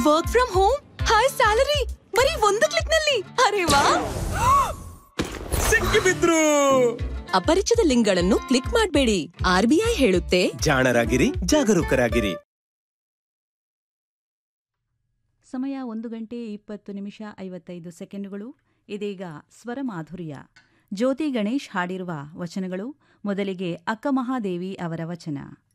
Work from home, high salary, ಬರೀ ಒಂದು click ನಲ್ಲಿ. ಅರೆ ವಾ, ಸಿಕ್ಕಿಬಿದ್ರು. ಅಪರಿಚಿತ ಲಿಂಕ್ಗಳನ್ನು ಕ್ಲಿಕ್ ಮಾಡಬೇಡಿ. RBI ಹೇಳುತ್ತೆ, ಜಾಣರಾಗಿರಿ, ಜಾಗರೂಕರಾಗಿರಿ. ಸಮಯ 1:20:55. ಇದೀಗ ಸ್ವರ ಮಾಧುರ್ಯ. ಜ್ಯೋತಿ ಗಣೇಶ್ ಹಾಡಿರುವ ವಚನಗಳು. ಮೊದಲಿಗೆ ಅಕ್ಕ ಮಹಾದೇವಿ ಅವರ ವಚನ.